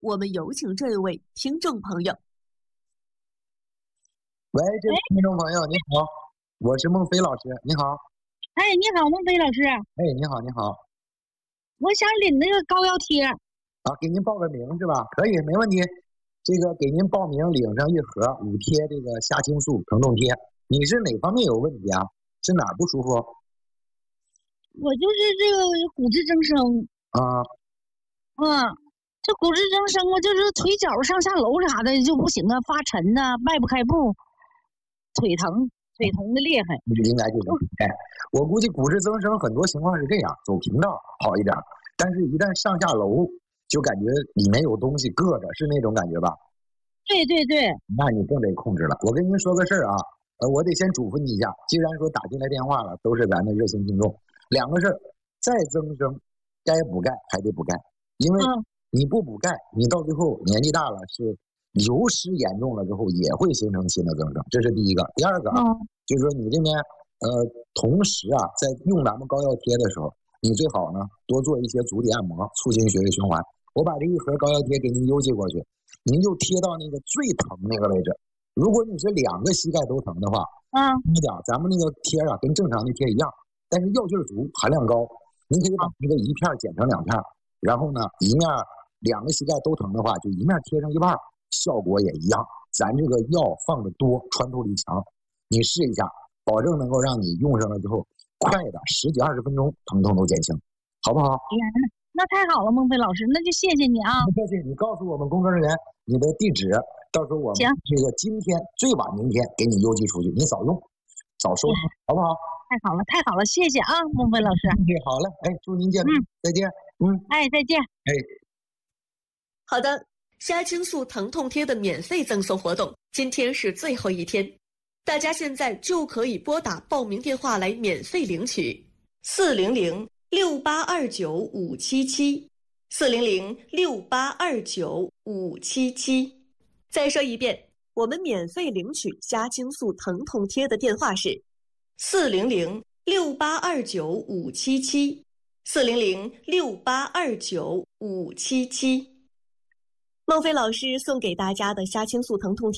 我们有请这一位听众朋友。 喂，这位听众朋友，你好，我是孟非老师，你好。 哎，你好，孟非老师。 哎，你好，你好。 我想领那个膏药贴。 啊，给您报个名是吧？可以，没问题。这个给您报名领上一盒5贴这个虾青素疼痛贴。你是哪方面有问题啊？是哪儿不舒服？ 我就是这个骨质增生。 啊。 这骨质增生，我就是腿脚上下楼啥的就不行啊，发沉呐，迈不开步，腿疼的厉害。 应该就是我估计骨质增生很多情况是这样，走频道好一点，但是一旦上下楼就感觉里面有东西硌着，是那种感觉吧？ 对对对。 那你更得控制了。我跟您说个事儿啊，我得先嘱咐你一下，既然说打进来电话了，都是咱的热心听众，两个事儿，再增生该补钙还得补钙，因为你不补钙，你到最后年纪大了，是流失严重了之后也会形成新的增生，这是第一个。第二个就是说你这边同时啊，在用咱们膏药贴的时候，你最好呢多做一些足底按摩，促进血液循环。我把这一盒膏药贴给您邮寄过去，您就贴到那个最疼那个位置。如果你是2个膝盖都疼的话，你讲咱们那个贴啊跟正常的贴一样，但是药劲足，含量高，您可以把那个一片剪成2片，然后呢一面2个膝盖都疼的话，就一面贴上一半，效果也一样。咱这个药放的多，穿透力强，你试一下，保证能够让你用上了之后，快的10几20分钟疼痛都减轻，好不好？ 那太好了，孟非老师，那就谢谢你啊！ 不客气，你告诉我们工作人员你的地址，到时候我们这个今天最晚明天给你邮寄出去，你早用，早收，好不好？ 太好了，太好了，谢谢啊，孟非老师。 好嘞，祝您健康，再见。 再见。 好的，虾青素疼痛贴的免费赠送活动今天是最后一天，大家现在就可以拨打报名电话来免费领取400-6829-577，400-6829-577。再说一遍，我们免费领取虾青素疼痛贴的电话是400-6829-577，400-6829-577。孟非老师送给大家的虾青素疼痛贴